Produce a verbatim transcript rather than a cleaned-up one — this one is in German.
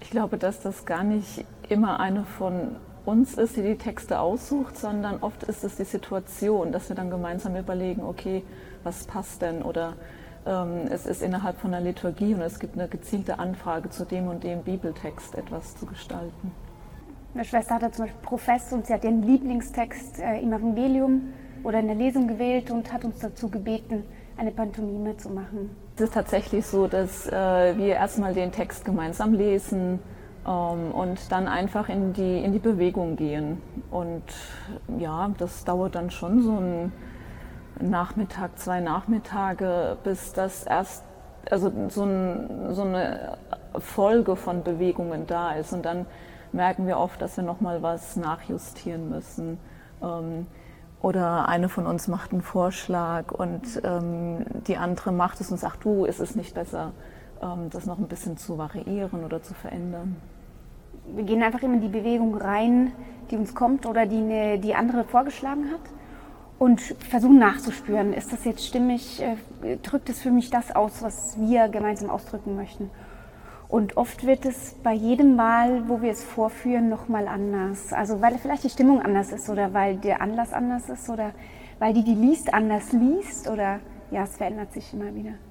Ich glaube, dass das gar nicht immer eine von uns ist, die die Texte aussucht, sondern oft ist es die Situation, dass wir dann gemeinsam überlegen, okay, was passt denn? Oder ähm, es ist innerhalb von einer Liturgie und es gibt eine gezielte Anfrage zu dem und dem Bibeltext etwas zu gestalten. Meine Schwester hatte zum Beispiel profess und sie hat ihren Lieblingstext äh, im Evangelium oder in der Lesung gewählt und hat uns dazu gebeten, eine Pantomime zu machen. Es ist tatsächlich so, dass äh, wir erstmal den Text gemeinsam lesen ähm, und dann einfach in die, in die Bewegung gehen. Und ja, das dauert dann schon so einen Nachmittag, zwei Nachmittage, bis das erst, also so, ein, so eine Folge von Bewegungen da ist. Und dann merken wir oft, dass wir nochmal was nachjustieren müssen. Ähm, Oder eine von uns macht einen Vorschlag und ähm, die andere macht es und sagt, du, ist es nicht besser, ähm, das noch ein bisschen zu variieren oder zu verändern? Wir gehen einfach immer in die Bewegung rein, die uns kommt oder die eine, die andere vorgeschlagen hat und versuchen nachzuspüren, ist das jetzt stimmig, äh, drückt es für mich das aus, was wir gemeinsam ausdrücken möchten. Und oft wird es bei jedem Mal, wo wir es vorführen, nochmal anders. Also weil vielleicht die Stimmung anders ist oder weil der Anlass anders ist oder weil die, die liest, anders liest oder ja, es verändert sich immer wieder.